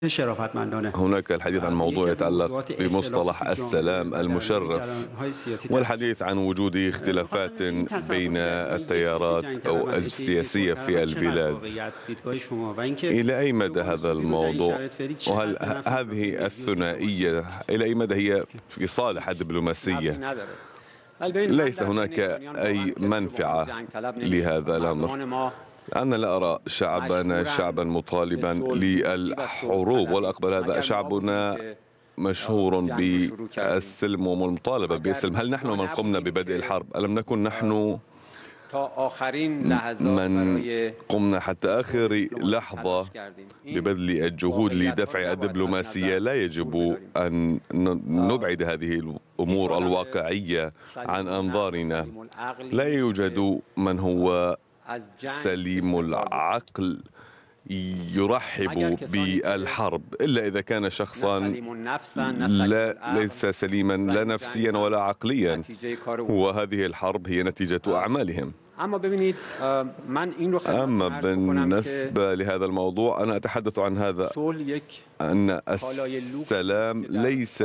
هناك الحديث عن موضوع يتعلق بمصطلح السلام المشرف، والحديث عن وجود اختلافات بين التيارات أو السياسية في البلاد. إلى أي مدى هذا الموضوع؟ وهل هذه الثنائية إلى أي مدى هي في صالح الدبلوماسية؟ ليس هناك أي منفعة لهذا الأمر. أنا لا أرى شعبنا شعبا مطالبا للحروب، والأقبل هذا شعبنا مشهور بالسلم والمطالبة بالسلم. هل نحن من قمنا ببدء الحرب؟ ألم نكن نحن من قمنا حتى آخر لحظة ببذل الجهود لدفع الدبلوماسية؟ لا يجب أن نبعد هذه الأمور الواقعية عن أنظارنا. لا يوجد من هو سليم العقل يرحب بالحرب إلا إذا كان شخصا ليس سليما لا نفسيا ولا عقليا، وهذه الحرب هي نتيجة أعمالهم. أما بالنسبة لهذا الموضوع أنا أتحدث عن هذا، أن السلام ليس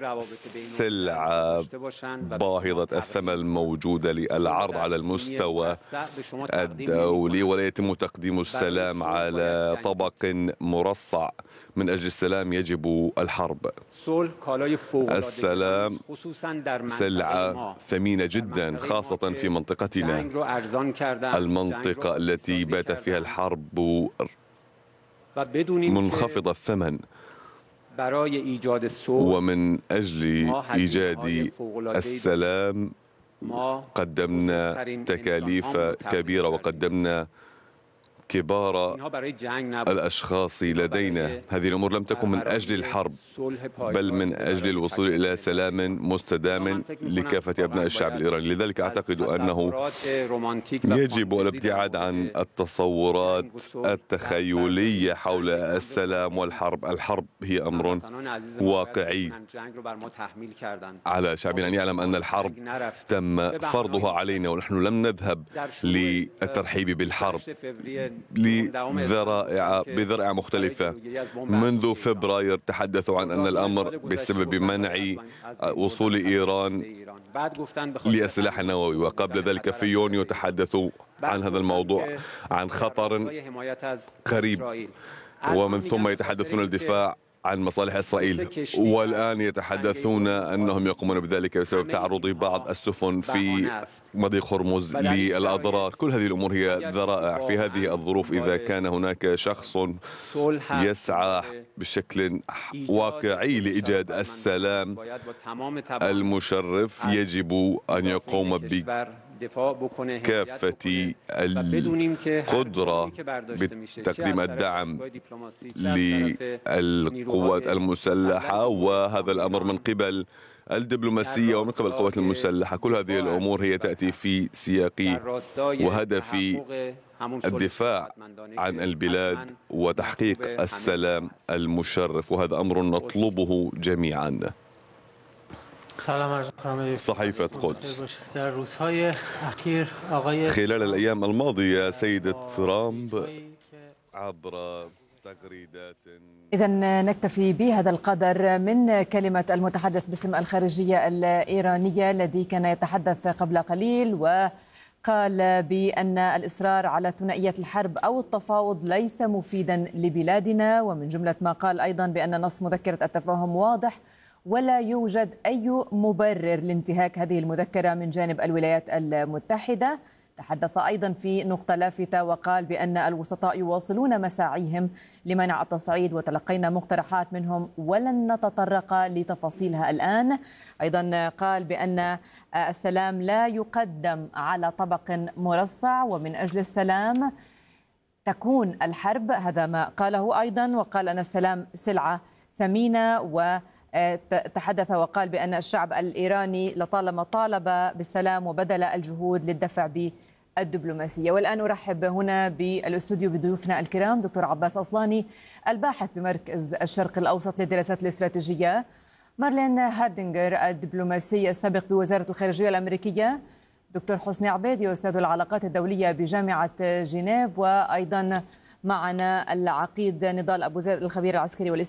سلعة باهظة الثمن موجودة للعرض على المستوى الدولي، ولا يتم تقديم السلام على طبق مرصع. من أجل السلام يجب الحرب. السلام سلعة ثمينة جدا، خاصة في منطقتنا، المنطقة التي بات فيها الحرب منخفض الثمن. ومن أجل إيجاد السلام قدمنا تكاليف كبيرة، وقدمنا كبار الأشخاص لدينا. هذه الأمور لم تكن من أجل الحرب، بل من أجل الوصول إلى سلام مستدام لكافة أبناء الشعب الإيراني. لذلك أعتقد أنه يجب الابتعاد عن التصورات التخيلية حول السلام والحرب. الحرب هي أمر واقعي. على شعبنا أن يعلم أن الحرب تم فرضها علينا، ونحن لم نذهب للترحيب بالحرب بذرائع مختلفة. منذ فبراير تحدثوا عن أن الأمر بسبب منع وصول إيران للسلاح النووي، وقبل ذلك في يونيو تحدثوا عن هذا الموضوع، عن خطر قريب، ومن ثم يتحدثون الدفاع عن مصالح إسرائيل، والآن يتحدثون أنهم يقومون بذلك بسبب تعرض بعض السفن في مضيق هرمز للأضرار. كل هذه الأمور هي ذرائع. في هذه الظروف إذا كان هناك شخص يسعى بشكل واقعي لإيجاد السلام المشرف، يجب أن يقوم كافة القدرة بتقديم الدعم للقوات المسلحة، وهذا الأمر من قبل الدبلوماسية ومن قبل القوات المسلحة. كل هذه الأمور هي تأتي في سياق وهدف الدفاع عن البلاد وتحقيق السلام المشرف، وهذا أمر نطلبه جميعا. صحيفة قدس. خلال الأيام الماضية سيد ترامب عبر تغريدات. إذن نكتفي بهذا القدر من كلمة المتحدث باسم الخارجية الإيرانية الذي كان يتحدث قبل قليل، وقال بأن الإصرار على ثنائية الحرب أو التفاوض ليس مفيدا لبلادنا. ومن جملة ما قال أيضا بأن نص مذكرة التفاهم واضح ولا يوجد أي مبرر لانتهاك هذه المذكرة من جانب الولايات المتحدة. تحدث أيضا في نقطة لافتة وقال بأن الوسطاء يواصلون مساعيهم لمنع التصعيد، وتلقينا مقترحات منهم ولن نتطرق لتفاصيلها الآن. أيضا قال بأن السلام لا يقدم على طبق مرصع، ومن أجل السلام تكون الحرب. هذا ما قاله أيضا، وقال أن السلام سلعة ثمينة، وتحدث وقال بأن الشعب الإيراني لطالما طالب بالسلام وبذل الجهود للدفع بالدبلوماسية. والآن أرحب هنا بالاستوديو بضيوفنا الكرام: دكتور عباس أصلاني الباحث بمركز الشرق الأوسط للدراسات الاستراتيجية، مارلين هاردينغر الدبلوماسي السابق بوزارة الخارجية الأمريكية، دكتور حسني عبيدي أستاذ العلاقات الدولية بجامعة جنيف، وأيضا معنا العقيد نضال أبو زيد الخبير العسكري والاستراتيجي